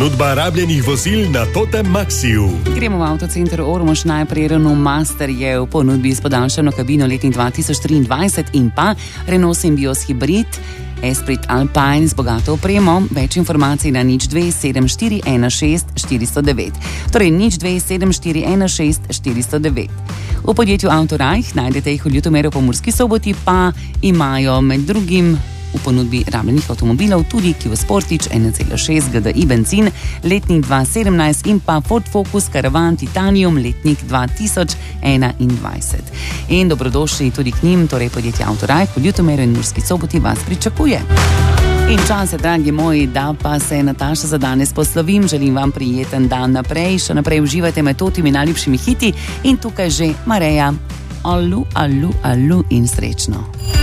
Ponudba rabljenih vozil na Totem Maxiju. Gremo v avtocenter Ormož, najprej Renault Master je v ponudbi s podaljšano kabino letnik 2023 in pa Renault Symbioz Hybrid, Esprit Alpine z bogato opremo. Več informacij na 027416 torej 027416 V podjetju Autorajh najdete jih v Ljutomeru po Murski Soboti, pa imajo med drugim v ponudbi rabljenih avtomobilov tudi Kia Sportage 1.6 GDI bencin letnik 2017 in pa Ford Focus Caravan Titanium letnik 2021. In dobrodošli tudi k njim, torej podjetje Autorajh v Ljutomeru in Murski Soboti vas pričakuje. In čas je, dragi moji, da pa se Nataša za danes poslovim. Želim vam prijeten dan naprej, še naprej uživajte med totimi najljubšimi hiti in tukaj že Mareja. Alu, alu, alu in srečno.